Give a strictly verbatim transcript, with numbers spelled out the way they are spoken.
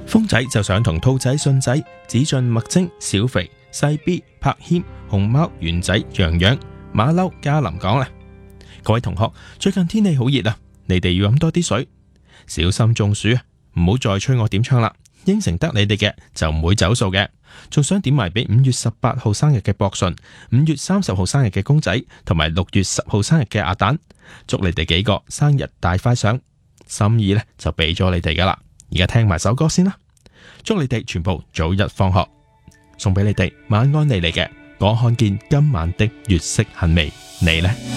風仔就想同兔仔、信仔、子俊、麥精、小肥、細 B、柏謙、熊貓、圓仔、洋洋、馬騮、嘉林講啦。各位同學，最近天氣好熱啊，你哋要飲多啲水，小心中暑啊！唔好再催我點唱啦，應承得你哋嘅就唔會走數嘅。仲想點埋俾五月十八號生日嘅博順、五月三十號生日嘅公仔，同埋六月十號生日嘅阿蛋，祝你哋幾個生日大快上，心意呢就俾咗你哋噶啦。而家聽埋首歌先啦，祝你哋全部早日放學，送俾你哋晚安你嚟嘅。我看見今晚的月色很美，你呢？